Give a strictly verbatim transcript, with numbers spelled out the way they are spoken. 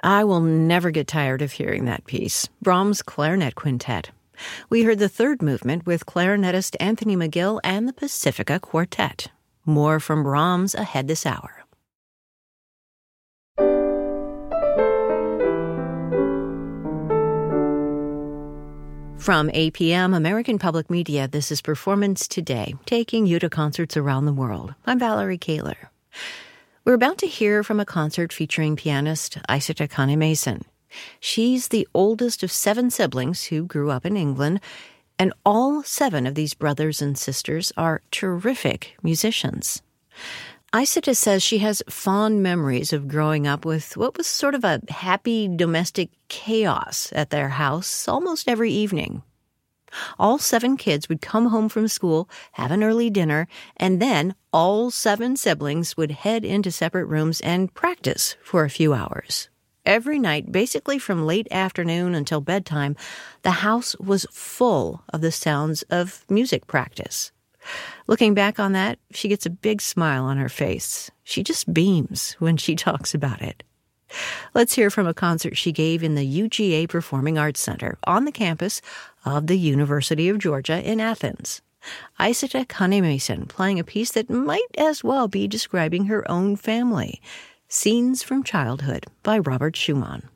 I will never get tired of hearing that piece, Brahms' Clarinet Quintet. We heard the third movement with clarinetist Anthony McGill and the Pacifica Quartet. More from Brahms ahead this hour. From A P M, American Public Media, this is Performance Today, taking you to concerts around the world. I'm Valerie Kaler. We're about to hear from a concert featuring pianist Isata Kane-Mason. She's the oldest of seven siblings who grew up in England, and all seven of these brothers and sisters are terrific musicians. Isata says she has fond memories of growing up with what was sort of a happy domestic chaos at their house almost every evening. All seven kids would come home from school, have an early dinner, and then all seven siblings would head into separate rooms and practice for a few hours. Every night, basically from late afternoon until bedtime, the house was full of the sounds of music practice. Looking back on that, she gets a big smile on her face. She just beams when she talks about it. Let's hear from a concert she gave in the U G A Performing Arts Center on the campus of the University of Georgia in Athens. Isata Kane-Mason playing a piece that might as well be describing her own family, Scenes from Childhood by Robert Schumann.